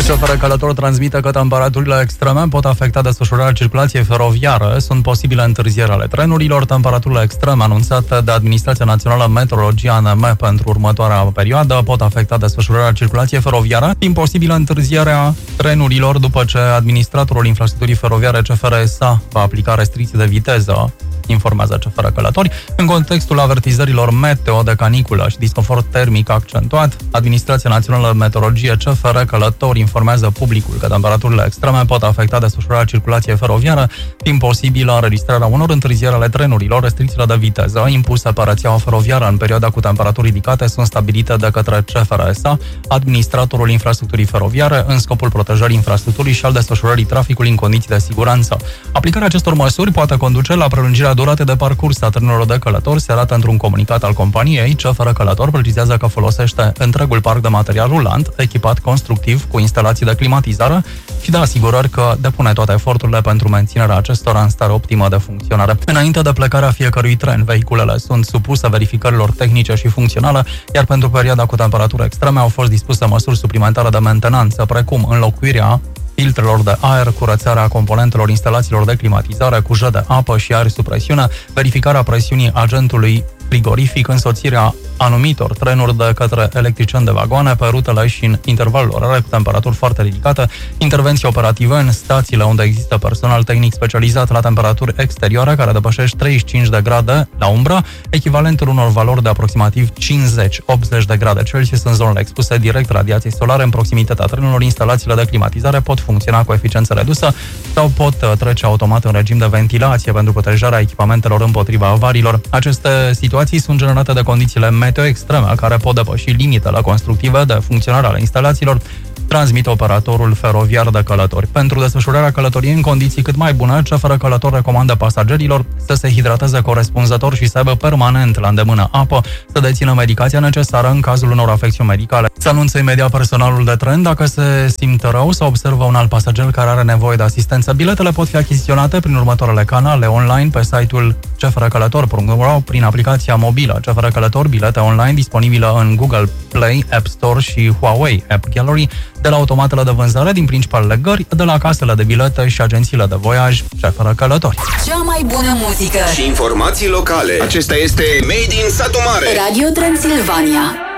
Șoferul călător transmite că temperaturile extreme pot afecta desfășurarea circulației feroviare. Sunt posibile întârzieri ale trenurilor. Temperaturile extreme anunțate de Administrația Națională Meteorologie ANM pentru următoarea perioadă pot afecta desfășurarea circulației feroviare. Imposibilă întârzierea trenurilor după ce administratorul infrastructurii feroviare CFR SA va aplica restricții de viteză, informează CFR Călători. În contextul avertizărilor meteo de caniculă și disconfort termic accentuat, Administrația Națională Meteorologie CFR Călători informează publicul că temperaturile extreme pot afecta desfășurarea circulației feroviare, fiind posibilă înregistrarea unor întârzieri ale trenurilor. Restricțiile de viteză impuse pe rețeaua feroviară în perioada cu temperaturi ridicate sunt stabilite de către CFR SA, administratorul infrastructurii feroviare, în scopul protejării infrastructurii și al desfășurării traficului în condiții de siguranță. Aplicarea acestor măsuri poate conduce la prelungirea durate de parcurs a trenurilor de călători, se arată într-un comunicat al companiei. CFR Călător precizează că folosește întregul parc de material rulant, echipat constructiv cu instalații de climatizare și de asigurări că depune toate eforturile pentru menținerea acestora în stare optimă de funcționare. Înainte de plecarea fiecărui tren, vehiculele sunt supuse verificărilor tehnice și funcționale, iar pentru perioada cu temperaturi extreme au fost dispuse măsuri suplimentare de mentenanță, precum înlocuirea filtrelor de aer, curățarea componentelor instalațiilor de climatizare cu jet de apă și aer sub presiune, verificarea presiunii agentului frigorific, însoțirea anumitor trenuri de către electricieni de vagoane pe rutele și în intervalul orare cu temperaturi foarte ridicate, intervenții operative în stațiile unde există personal tehnic specializat la temperaturi exterioare care depășește 35 de grade la umbră, echivalentul unor valori de aproximativ 50-80 de grade Celsius în zonele expuse direct radiației solare în proximitatea trenurilor. Instalațiile de climatizare pot funcționa cu eficiență redusă sau pot trece automat în regim de ventilație pentru protejarea echipamentelor împotriva avariilor. Aceste situații sunt generate de condițiile meteo extreme, care pot depăși limitele constructive de funcționare ale instalațiilor, transmite operatorul feroviar de călători. Pentru desfășurarea călătoriei în condiții cât mai bune, CFR Călător recomandă pasagerilor să se hidrateze corespunzător și să aibă permanent la îndemână apă, să dețină medicația necesară în cazul unor afecțiuni medicale. Se anunță imediat personalul de tren dacă se simte rău sau observă un alt pasager care are nevoie de asistență. Biletele pot fi achiziționate prin următoarele canale online pe site-ul cfrcălător.ro, prin aplicația mobilă CFR Călător, bilete online disponibile în Google Play, App Store și Huawei App Gallery, de la automatele de vânzare din principalele gări, de la casele de bilete și agențiile de voiaj CFR Călători. Cea mai bună muzică și informații locale. Acesta este Made in Satu Mare, Radio Transilvania.